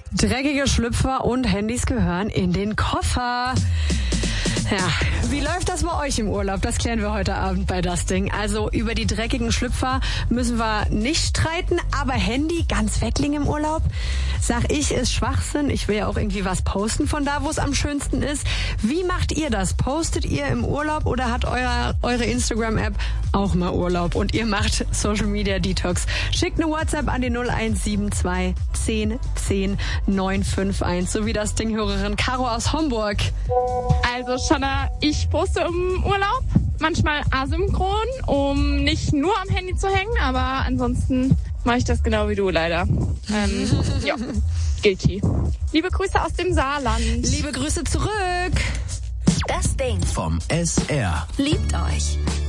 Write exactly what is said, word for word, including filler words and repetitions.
Dreckige Schlüpfer und Handys gehören in den Koffer. Ja, wie läuft das bei euch im Urlaub? Das klären wir heute Abend bei Das Ding. Also über die dreckigen Schlüpfer müssen wir nicht streiten, aber Handy ganz weglegen im Urlaub? Sag ich, ist Schwachsinn. Ich will ja auch irgendwie was posten von da, wo es am schönsten ist. Wie macht ihr das? Postet ihr im Urlaub oder hat euer, eure Instagram-App auch mal Urlaub und ihr macht Social Media Detox? Schickt eine WhatsApp an die null eins sieben zwei zehn zehn neun fünf eins, so wie Das Ding-Hörerin Caro aus Homburg. Also Shanna, ich poste im Urlaub, manchmal asynchron, um nicht nur am Handy zu hängen, aber ansonsten mache ich das genau wie du leider. Ähm, ja, guilty. Liebe Grüße aus dem Saarland. Liebe Grüße zurück. Das Ding vom S R. liebt euch.